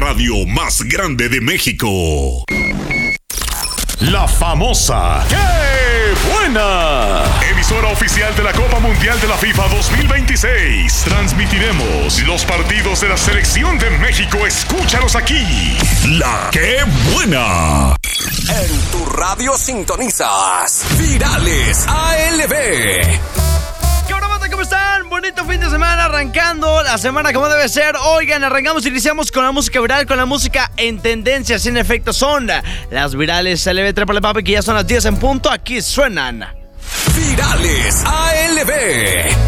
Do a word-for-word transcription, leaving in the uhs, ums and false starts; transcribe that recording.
radio más grande de México. La famosa ¡Qué buena! Emisora oficial de la Copa Mundial de la FIFA dos mil veintiséis. Transmitiremos los partidos de la Selección de México. Escúchalos aquí. La ¡Qué buena! En tu radio sintonizas Virales A L B. ¿Qué onda, banda? ¿Cómo están? Bonito fin de semana, arrancando la semana como debe ser. Oigan, arrancamos, iniciamos con la música viral, con la música en tendencia. Sin efecto, son las Virales A L B. Trépale, papi, que ya son las diez en punto. Aquí suenan Virales A L B.